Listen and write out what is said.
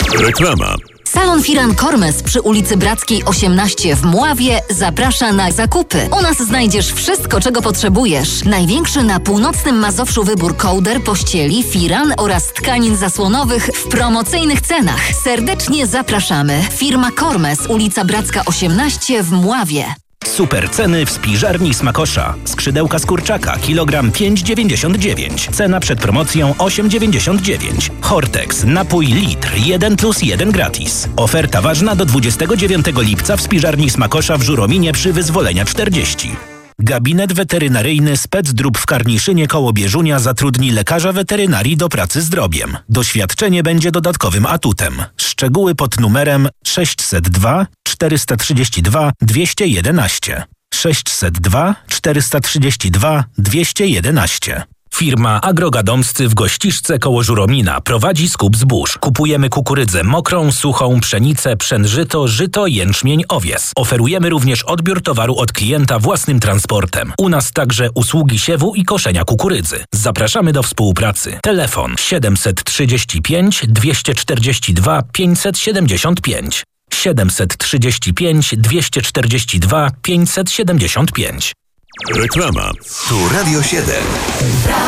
Reklama. Salon Firan Kormes przy ulicy Brackiej 18 w Mławie zaprasza na zakupy. U nas znajdziesz wszystko, czego potrzebujesz. Największy na północnym Mazowszu wybór kołder, pościeli, firan oraz tkanin zasłonowych w promocyjnych cenach. Serdecznie zapraszamy. Firma Kormes, ulica Bracka 18 w Mławie. Super ceny w spiżarni Smakosza. Skrzydełka z kurczaka, kilogram 5,99. Cena przed promocją 8,99. Hortex, napój litr, 1+1 gratis. Oferta ważna do 29 lipca w spiżarni Smakosza w Żurominie przy Wyzwolenia 40. Gabinet weterynaryjny Specdrób w Karniszynie koło Bieżunia zatrudni lekarza weterynarii do pracy z drobiem. Doświadczenie będzie dodatkowym atutem. Szczegóły pod numerem 602 432 211. 602 432 211. Firma Agrogadomscy w Gościszce koło Żuromina prowadzi skup zbóż. Kupujemy kukurydzę mokrą, suchą, pszenicę, pszenżyto, żyto, jęczmień, owies. Oferujemy również odbiór towaru od klienta własnym transportem. U nas także usługi siewu i koszenia kukurydzy. Zapraszamy do współpracy. Telefon 735 242 575. 735 242 575. Reklama. Tu Radio 7.